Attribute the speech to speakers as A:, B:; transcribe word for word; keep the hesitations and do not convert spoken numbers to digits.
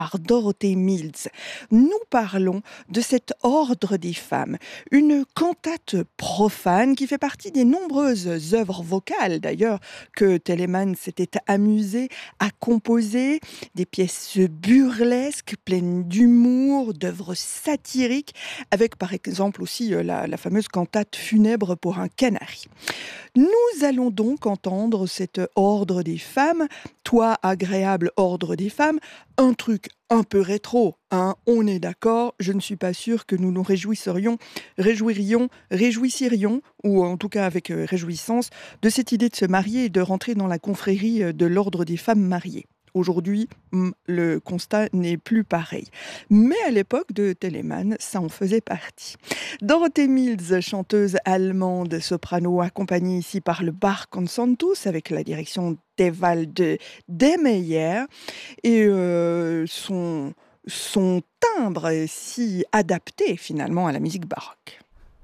A: par Dorothée Mills. Nous parlons de cet ordre des femmes, une cantate profane qui fait partie des nombreuses œuvres vocales d'ailleurs que Telemann s'était amusé à composer, des pièces burlesques pleines d'humour, d'œuvres satiriques, avec par exemple aussi euh, la, la fameuse cantate funèbre pour un canari. Nous allons donc entendre cet ordre des femmes, toi agréable ordre des femmes, un truc un peu rétro, hein, on est d'accord, je ne suis pas sûre que nous nous réjouisserions, réjouirions, réjouissirions, ou en tout cas avec euh, réjouissance, de cette idée de se marier et de rentrer dans la confrérie euh, de l'ordre des femmes mariées. Aujourd'hui, hmm, le constat n'est plus pareil. Mais à l'époque de Telemann, ça en faisait partie. Dorothée Mills, chanteuse allemande soprano, accompagnée ici par le Bar Concertus avec la direction d'Ewald Demeyer et euh, son, son timbre est si adapté finalement à la musique baroque.